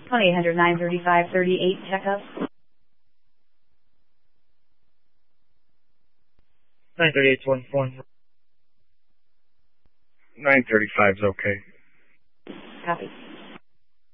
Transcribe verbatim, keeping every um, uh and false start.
one eight hundred nine three five three eight checkup. nine thirty-eight is one one. nine thirty-five is okay. Copy.